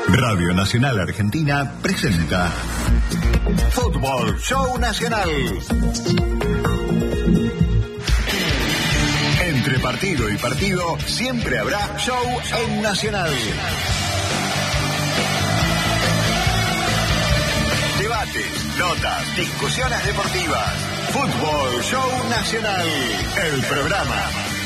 Radio Nacional Argentina presenta Fútbol Show Nacional. Entre partido y partido siempre habrá show en Nacional. Debates, notas, discusiones deportivas. Fútbol Show Nacional, el programa.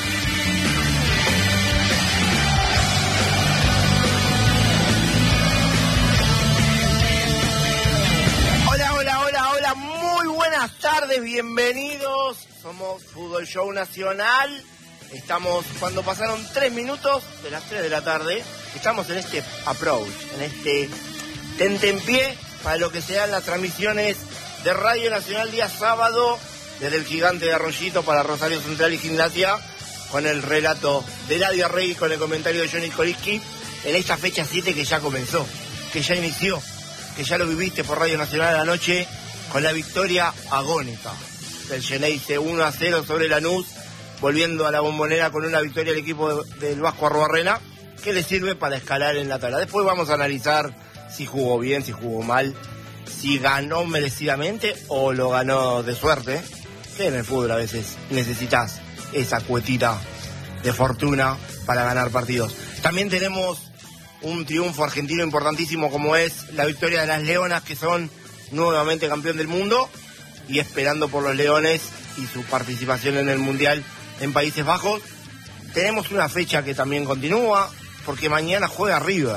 Hola, muy buenas tardes, bienvenidos. Somos Fútbol Show Nacional. Estamos cuando pasaron 3 minutos de las 3 de la tarde. Estamos en este approach, en este tentempié para lo que serán las transmisiones de Radio Nacional día sábado desde el Gigante de Arroyito para Rosario Central y Gimnasia, con el relato de Ladia Rey, con el comentario de Johnny Koliski, en esta fecha 7 que ya comenzó, que ya inició, que ya lo viviste por Radio Nacional anoche con la victoria agónica del Geneise 1-0 sobre Lanús, volviendo a la Bombonera con una victoria del equipo del Vasco Arruabarrena, que le sirve para escalar en la tabla. Después vamos a analizar si jugó bien, si jugó mal, si ganó merecidamente o lo ganó de suerte, que en el fútbol a veces necesitas esa cuetita de fortuna para ganar partidos. También tenemos un triunfo argentino importantísimo como es la victoria de las Leonas, que son nuevamente campeón del mundo, y esperando por los Leones y su participación en el Mundial en Países Bajos. Tenemos una fecha que también continúa, porque mañana juega River,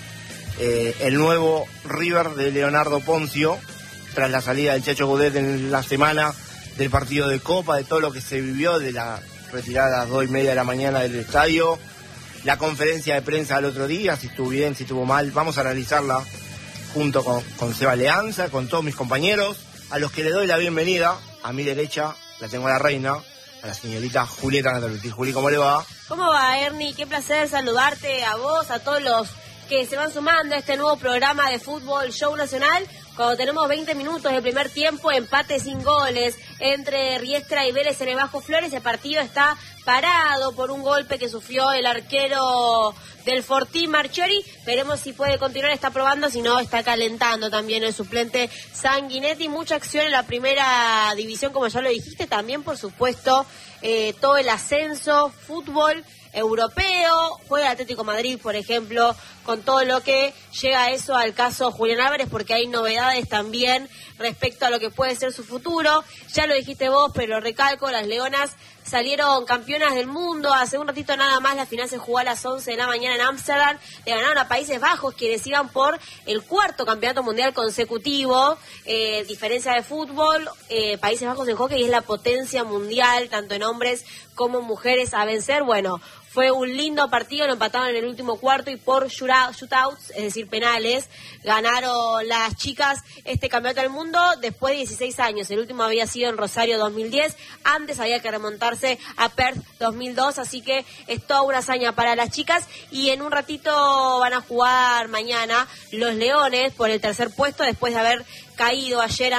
el nuevo River de Leonardo Poncio, tras la salida del Chacho Coudet en la semana del partido de Copa, de todo lo que se vivió, de la retirada a las 2:30 de la mañana del estadio, la conferencia de prensa del otro día, si estuvo bien, si estuvo mal. Vamos a analizarla junto con Seba Leanza, con todos mis compañeros, a los que le doy la bienvenida. A mi derecha la tengo a la reina, a la señorita Julieta Nataluti. Juli, ¿cómo le va? ¿Cómo va, Ernie? Qué placer saludarte a vos, a todos los que se van sumando a este nuevo programa de Fútbol Show Nacional. Cuando tenemos 20 minutos del primer tiempo, empate sin goles entre Riestra y Vélez en el Bajo Flores. El partido está parado por un golpe que sufrió el arquero del Fortín, Marchiori. Veremos si puede continuar, está probando, si no está calentando también el suplente Sanguinetti. Mucha acción en la primera división, como ya lo dijiste, también por supuesto todo el ascenso, fútbol europeo, juega el Atlético Madrid, por ejemplo, con todo lo que llega a eso al caso Julián Álvarez, porque hay novedades también respecto a lo que puede ser su futuro. Ya lo dijiste vos, pero lo recalco, las Leonas salieron campeonas del mundo. Hace un ratito nada más la final se jugó a las 11 de la mañana en Ámsterdam. Le ganaron a Países Bajos, quienes iban por el 4º campeonato mundial consecutivo. Diferencia de fútbol, Países Bajos en hockey es la potencia mundial, tanto en hombres como mujeres a vencer. Bueno, fue un lindo partido, lo empataron en el último cuarto y por shootouts, es decir, penales, ganaron las chicas este campeonato del mundo después de 16 años. El último había sido en Rosario 2010, antes había que remontarse a Perth 2002, así que es toda una hazaña para las chicas. Y en un ratito van a jugar mañana los Leones por el 3er puesto, después de haber caído ayer